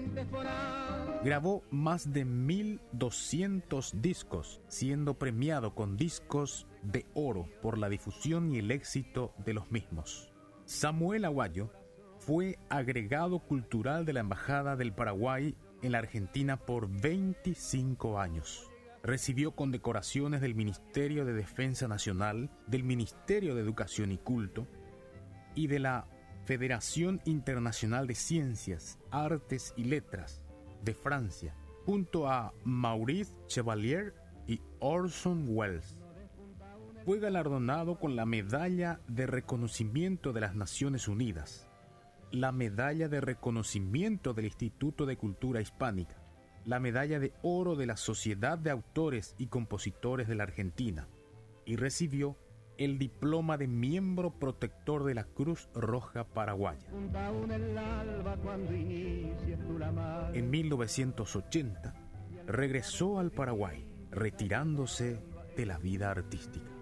Grabó más de 1.200 discos, siendo premiado con discos de oro por la difusión y el éxito de los mismos. Samuel Aguayo fue agregado cultural de la Embajada del Paraguay en la Argentina por 25 años. Recibió condecoraciones del Ministerio de Defensa Nacional, del Ministerio de Educación y Culto y de la Federación Internacional de Ciencias, Artes y Letras de Francia, junto a Maurice Chevalier y Orson Welles. Fue galardonado con la Medalla de Reconocimiento de las Naciones Unidas, la Medalla de Reconocimiento del Instituto de Cultura Hispánica, la Medalla de Oro de la Sociedad de Autores y Compositores de la Argentina, y recibió el diploma de miembro protector de la Cruz Roja Paraguaya. En 1980 regresó al Paraguay, retirándose de la vida artística.